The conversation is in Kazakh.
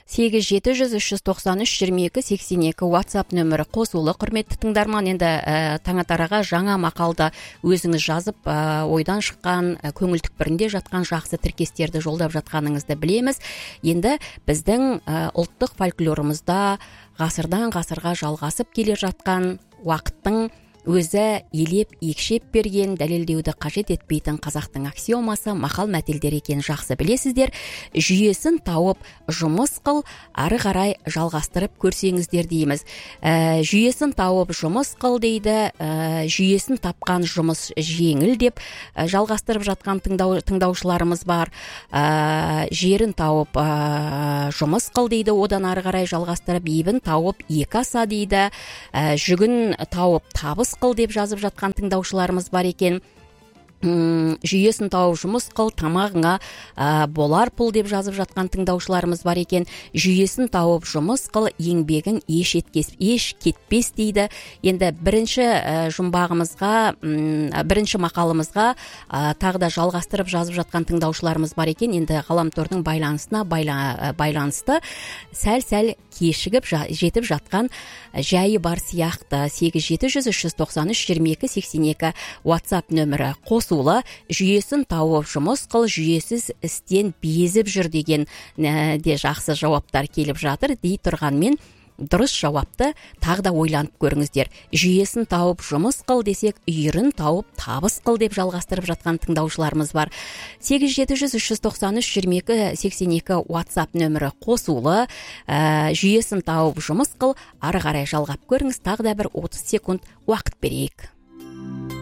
8-700-393-22-82 WhatsApp нөмірі қосулы. Құрметті тыңдарман, енді Таңатараға жаңа мақалда өзіңіз жазып, ойдан шыққан, көңіл түкпірінде жатқан жақсы тіркестерді жолдап жатқаныңызды білеміз. Енді біздің ұлттық фольклорымызда ғасырдан ғасырға жалғасып келе жатқан уақыттың өзі елеп екшеп берген, дәлелдеуді қажет етпейтін қазақтың аксиомасы мақал мәтелдер екенін жақсы білесіздер. Жүйесін тауып жұмыс қыл, ары қарай жалғастырып көрсеңіздер дейміз. Жүйесін тауып жұмыс қыл дейді, жүйесін тапқан жұмыс жеңіл деп жалғастырып жатқан тыңдаушыларымыз бар. Жерін тауып жұмыс қыл дейді, одан ары қарай жалғастырып, ебін тауып екі аса дейді. Жүгін тауып табыс қыл деп жазып жатқан тыңдаушыларымыз бар екен. Жүйесін тауып жұмыс қыл, тамағыңа болар пұл деп жазып жатқан тыңдаушыларымыз бар екен. Жүйесін тауып жұмыс қыл, еңбегің еш кетпес дейді. Енді бірінші мақалымызға тағы да жалғастырып жазып жатқан тыңдаушыларымыз бар екен. Енді ғаламтордың байланысына байланысты сәл кешігіп жетіп жатқан жайы бар сияқты. 8-700-393-22-82 WhatsApp нөмірі қосулы. Жүйесін тауып жұмыс қыл, жүйесіз істен безіп жүр деген де жақсы жауаптар келіп жатыр. Дей тұрғанмен дұрыс жауапты тағы да ойланып көріңіздер. Жүйесін тауып жұмыс қыл десек, үйірін тауып табыс қыл деп жалғастырып жатқан тыңдаушыларымыз бар. 8-700-393-22-82 WhatsApp нөмірі қосулы. Жүйесін тауып жұмыс қыл, ары қарай жалғап көріңіз. Тағы да бір 30 секунд уақыт берейік.